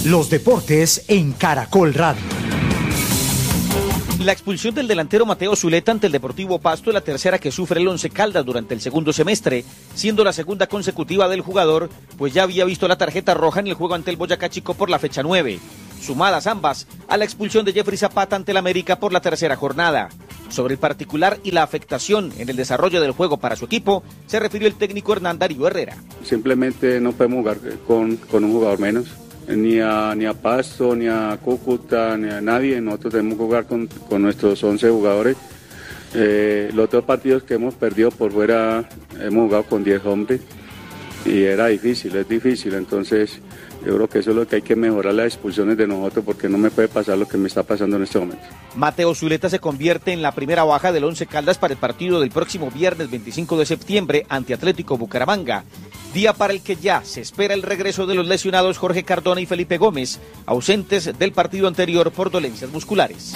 Los deportes en Caracol Radio. La expulsión del delantero Mateo Zuleta ante el Deportivo Pasto es la tercera que sufre el Once Caldas durante el segundo semestre, siendo la segunda consecutiva del jugador, pues ya había visto la tarjeta roja en el juego ante el Boyacá Chico por la fecha 9, sumadas ambas a la expulsión de Jeffrey Zapata ante el América por la tercera jornada. Sobre el particular y la afectación en el desarrollo del juego para su equipo, se refirió el técnico Hernán Darío Herrera. Simplemente no podemos jugar con un jugador menos. Ni a Pasto, ni a Cúcuta, ni a nadie. Nosotros tenemos que jugar con nuestros 11 jugadores. Los dos partidos que hemos perdido por fuera hemos jugado con 10 hombres y era difícil, es difícil. Entonces yo creo que eso es lo que hay que mejorar, las expulsiones de nosotros, porque no me puede pasar lo que me está pasando en este momento. Mateo Zuleta se convierte en la primera baja del Once Caldas para el partido del próximo viernes 25 de septiembre ante Atlético Bucaramanga, día para el que ya se espera el regreso de los lesionados Jorge Cardona y Felipe Gómez, ausentes del partido anterior por dolencias musculares.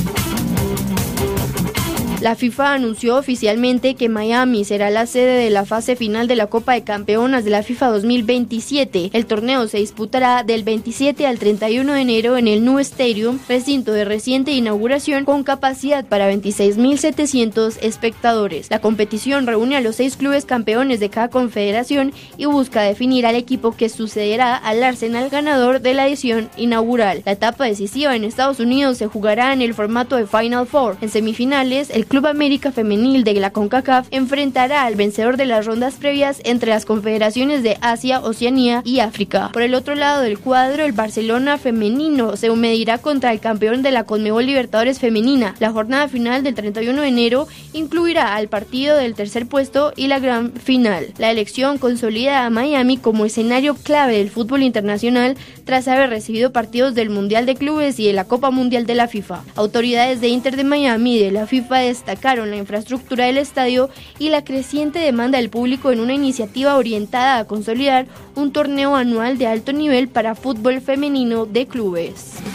La FIFA anunció oficialmente que Miami será la sede de la fase final de la Copa de Campeonas de la FIFA 2027. El torneo se disputará del 27 al 31 de enero en el New Stadium, recinto de reciente inauguración con capacidad para 26.700 espectadores. La competición reúne a los 6 clubes campeones de cada confederación y busca definir al equipo que sucederá al Arsenal ganador de la edición inaugural. La etapa decisiva en Estados Unidos se jugará en el formato de Final Four. En semifinales, el Club América Femenil de la CONCACAF enfrentará al vencedor de las rondas previas entre las confederaciones de Asia, Oceanía y África. Por el otro lado del cuadro, el Barcelona femenino se medirá contra el campeón de la Conmebol Libertadores femenina. La jornada final del 31 de enero incluirá al partido del tercer puesto y la gran final. La elección consolida a Miami como escenario clave del fútbol internacional tras haber recibido partidos del Mundial de Clubes y de la Copa Mundial de la FIFA. Autoridades de Inter de Miami y de la FIFA destacaron la infraestructura del estadio y la creciente demanda del público en una iniciativa orientada a consolidar un torneo anual de alto nivel para fútbol femenino de clubes.